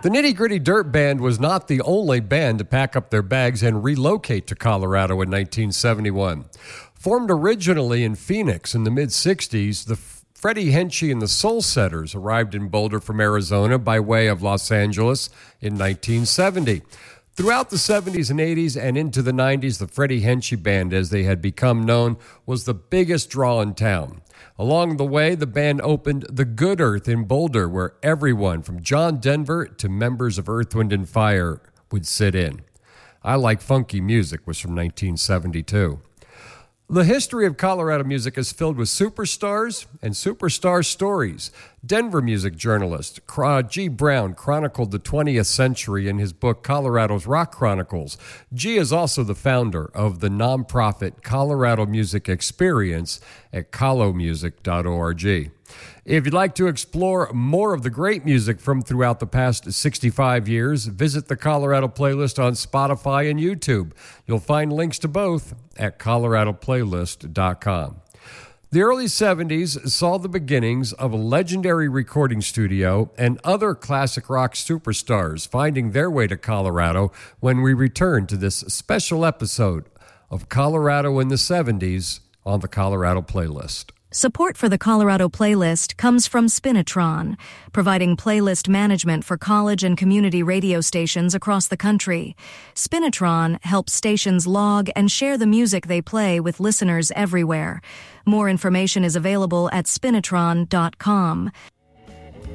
The Nitty Gritty Dirt Band was not the only band to pack up their bags and relocate to Colorado in 1971. Formed originally in Phoenix in the mid-'60s, the Freddie Henchy and the Soul Setters arrived in Boulder from Arizona by way of Los Angeles in 1970. Throughout the 70s and 80s and into the 90s, the Freddie Henchy Band, as they had become known, was the biggest draw in town. Along the way, the band opened the Good Earth in Boulder, where everyone from John Denver to members of Earth, Wind & Fire would sit in. I Like Funky Music was from 1972. The history of Colorado music is filled with superstars and superstar stories. Denver music journalist G. Brown chronicled the 20th century in his book Colorado's Rock Chronicles. G is also the founder of the nonprofit Colorado Music Experience at colomusic.org. If you'd like to explore more of the great music from throughout the past 65 years, visit the Colorado Playlist on Spotify and YouTube. You'll find links to both at coloradoplaylist.com. The early 70s saw the beginnings of a legendary recording studio and other classic rock superstars finding their way to Colorado when we return to this special episode of Colorado in the 70s on the Colorado Playlist. Support for the Colorado Playlist comes from Spinitron, providing playlist management for college and community radio stations across the country. Spinitron helps stations log and share the music they play with listeners everywhere. More information is available at spinitron.com.